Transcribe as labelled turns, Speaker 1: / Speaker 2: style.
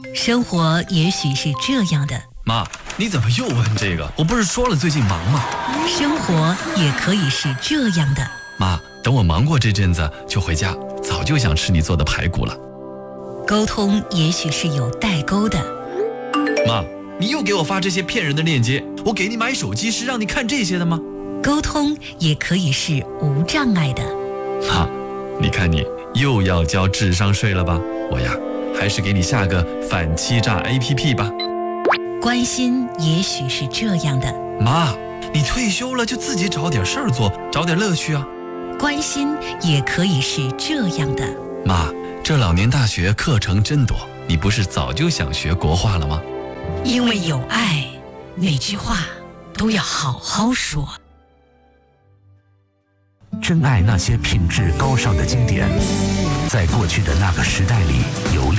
Speaker 1: 生活也许是这样的。
Speaker 2: 妈，你怎么又问这个？我不是说了最近忙吗？
Speaker 1: 生活也可以是这样的。
Speaker 2: 妈，等我忙过这阵子就回家，早就想吃你做的排骨了。
Speaker 1: 沟通也许是有代沟的。
Speaker 2: 妈，你又给我发这些骗人的链接，我给你买手机是让你看这些的吗？
Speaker 1: 沟通也可以是无障碍的。
Speaker 2: 妈，你看你又要交智商税了吧？我呀，还是给你下个反欺诈 APP 吧。
Speaker 1: 关心也许是这样的。
Speaker 2: 妈，你退休了就自己找点事儿做，找点乐趣啊。
Speaker 1: 关心也可以是这样的。
Speaker 2: 妈，这老年大学课程真多，你不是早就想学国画了吗？
Speaker 1: 因为有爱，哪句话都要好好说。
Speaker 3: 珍爱那些品质高尚的经典，在过去的那个时代里有